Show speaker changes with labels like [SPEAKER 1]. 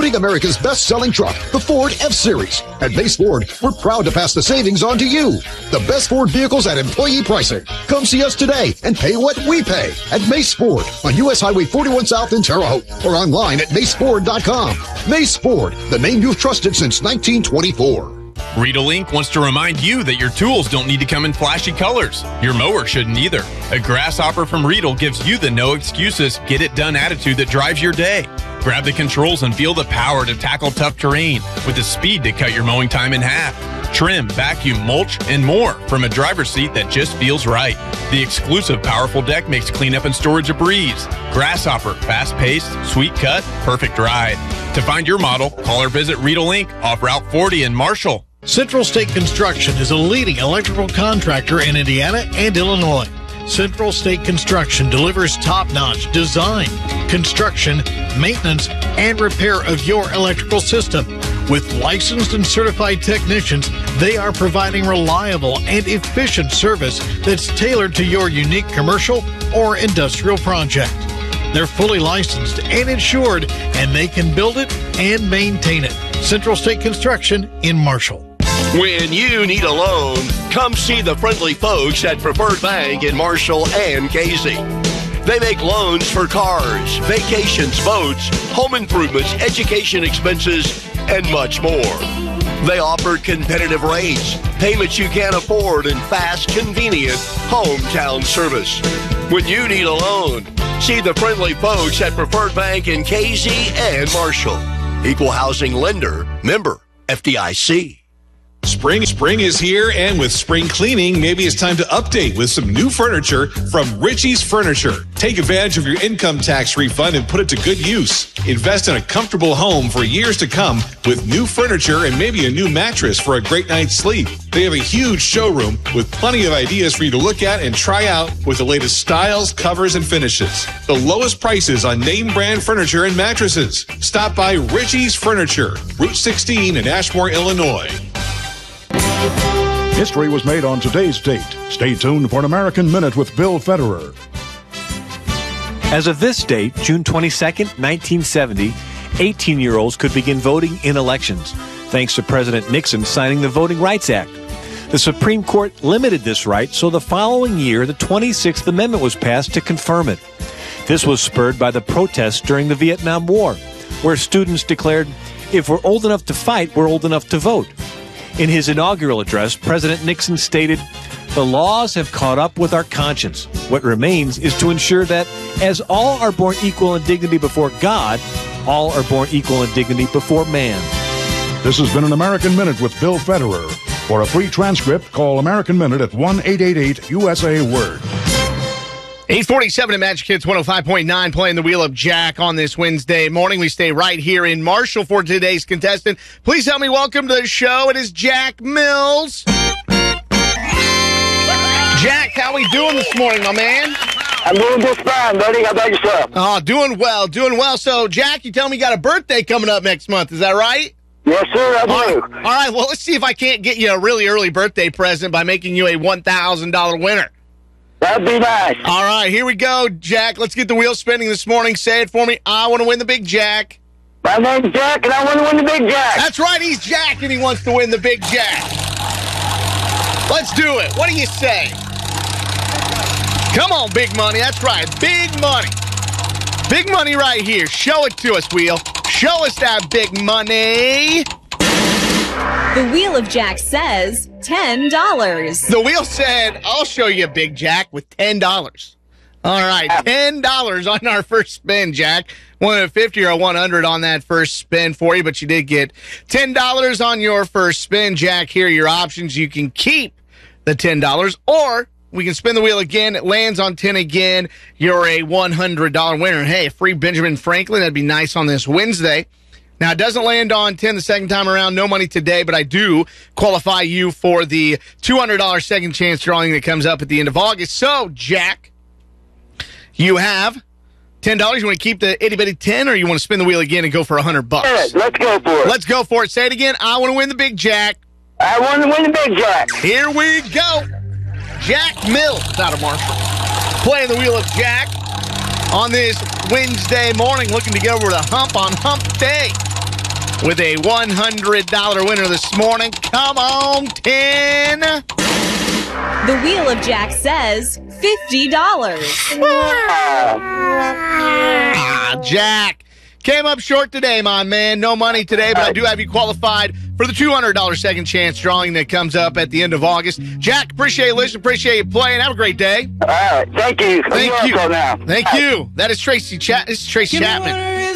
[SPEAKER 1] including America's best-selling truck, the Ford F-Series. At Mace Ford, we're proud to pass the savings on to you. The best Ford vehicles at employee pricing. Come see us today and pay what we pay at Mace Ford on U.S. Highway 41 South in Terre Haute or online at maceford.com. Mace Ford, the name you've trusted since 1924.
[SPEAKER 2] Riedel Inc. wants to remind you that your tools don't need to come in flashy colors. Your mower shouldn't either. A Grasshopper from Riedel gives you the no excuses, get it done attitude that drives your day. Grab the controls and feel the power to tackle tough terrain with the speed to cut your mowing time in half. Trim, vacuum, mulch, and more from a driver's seat that just feels right. The exclusive powerful deck makes cleanup and storage a breeze. Grasshopper, fast-paced, sweet cut, perfect ride. To find your model, call or visit Riedel Inc. off Route 40 in Marshall.
[SPEAKER 3] Central State Construction is a leading electrical contractor in Indiana and Illinois. Central State Construction delivers top-notch design, construction, maintenance, and repair of your electrical system. With licensed and certified technicians, they are providing reliable and efficient service that's tailored to your unique commercial or industrial project. They're fully licensed and insured, and they can build it and maintain it. Central State Construction in Marshall.
[SPEAKER 4] When you need a loan, come see the friendly folks at Preferred Bank in Marshall and Casey. They make loans for cars, vacations, boats, home improvements, education expenses, and much more. They offer competitive rates, payments you can afford, and fast, convenient hometown service. When you need a loan, see the friendly folks at Preferred Bank in Casey and Marshall. Equal housing lender, member FDIC.
[SPEAKER 5] Spring is here, and with spring cleaning, maybe it's time to update with some new furniture from Richie's Furniture. Take advantage of your income tax refund and put it to good use. Invest in a comfortable home for years to come with new furniture and maybe a new mattress for a great night's sleep. They have a huge showroom with plenty of ideas for you to look at and try out with the latest styles, covers, and finishes. The lowest prices on name brand furniture and mattresses. Stop by Richie's Furniture, Route 16 in Ashmore, Illinois.
[SPEAKER 6] History was made on today's date. Stay tuned for an American Minute with Bill Federer.
[SPEAKER 7] As of this date, June 22nd, 1970, 18-year-olds could begin voting in elections, thanks to President Nixon signing the Voting Rights Act. The Supreme Court limited this right, so the following year, the 26th Amendment was passed to confirm it. This was spurred by the protests during the Vietnam War, where students declared, if we're old enough to fight, we're old enough to vote. In his inaugural address, President Nixon stated, the laws have caught up with our conscience. What remains is to ensure that, as all are born equal in dignity before God, all are born equal in dignity before man.
[SPEAKER 6] This has been an American Minute with Bill Federer. For a free transcript, call American Minute at 1-888-USA-WORD.
[SPEAKER 8] 847 at Magic Hits 105.9, playing the Wheel of Jack on this Wednesday morning. We stay right here in Marshall for today's contestant. Please help me welcome to the show. It is Jack Mills. Jack, how we doing this morning, my man?
[SPEAKER 9] I'm doing just fine, buddy. How about yourself?
[SPEAKER 8] Oh, doing well, doing well. So, Jack, you tell me you got a birthday coming up next month. Is that right?
[SPEAKER 9] Yes, sir, I do.
[SPEAKER 8] All right, well, let's see if I can't get you a really early birthday present by making you a $1,000 winner.
[SPEAKER 9] That'd be nice.
[SPEAKER 8] All right, here we go, Jack. Let's get the wheel spinning this morning. Say it for me. I want to win the Big Jack.
[SPEAKER 9] My name's Jack, and I want to win the Big Jack.
[SPEAKER 8] That's right, he's Jack, and he wants to win the Big Jack. Let's do it. What do you say? Come on, big money. That's right, big money. Big money right here. Show it to us, Wheel. Show us that big money.
[SPEAKER 10] The Wheel of Jack says $10.
[SPEAKER 8] The wheel said, I'll show you a Big Jack with $10. All right, $10 on our first spin, Jack. 150 or 100 on that first spin for you, but you did get $10 on your first spin, Jack. Here are your options. You can keep the $10, or we can spin the wheel again. It lands on 10 again. You're a $100 winner. Hey, a free Benjamin Franklin. That'd be nice on this Wednesday. Now, it doesn't land on 10 the second time around. No money today, but I do qualify you for the $200 second chance drawing that comes up at the end of August. So, Jack, you have $10. You want to keep the itty-bitty 10, or you want to spin the wheel again and go for $100?
[SPEAKER 9] Let's go for it.
[SPEAKER 8] Let's go for it. Say it again. I want to win the Big Jack.
[SPEAKER 9] I want to win the Big Jack.
[SPEAKER 8] Here we go. Jack Mills out of Marshall, playing the Wheel of Jack on this Wednesday morning, looking to get over the hump on Hump Day. with a $100 winner this morning. Come on, 10.
[SPEAKER 10] The Wheel of Jack says $50.
[SPEAKER 8] Jack came up short today, my man. No money today, but I do have you qualified for the $200 second chance drawing that comes up at the end of August. Jack, appreciate you listening, appreciate you playing. Have a great day.
[SPEAKER 9] All right, thank you.
[SPEAKER 8] Thank you.
[SPEAKER 9] Now.
[SPEAKER 8] Thank you. That is Tracy Chapman.